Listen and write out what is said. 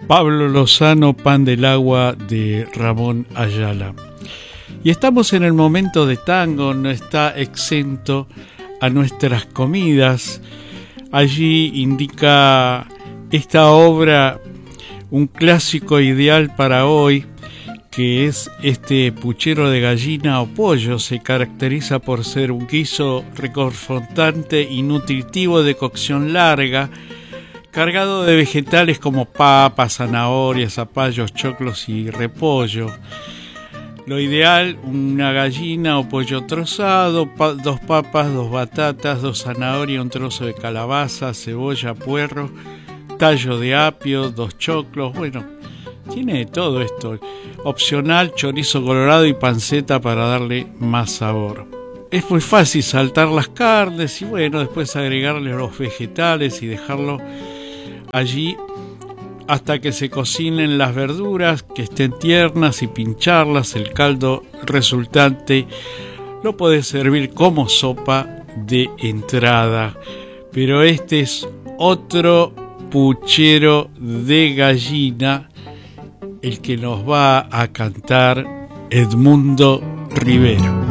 Pablo Lozano, Pan del Agua, de Ramón Ayala. Y estamos en el momento de tango, no está exento a nuestras comidas. Allí indica esta obra un clásico ideal para hoy, que es este puchero de gallina o pollo. Se caracteriza por ser un guiso reconfortante y nutritivo de cocción larga, cargado de vegetales como papas, zanahorias, zapallos, choclos y repollo. Lo ideal, una gallina o pollo trozado, 2 papas, 2 batatas, 2 zanahorias, un trozo de calabaza, cebolla, puerro, tallo de apio, 2 choclos. Bueno, tiene de todo esto. Opcional, chorizo colorado y panceta para darle más sabor. Es muy fácil saltar las carnes y bueno, después agregarle los vegetales y dejarlo allí hasta que se cocinen las verduras, que estén tiernas, y pincharlas. El caldo resultante lo podés servir como sopa de entrada. Pero este es otro puchero de gallina, el que nos va a cantar Edmundo Rivero.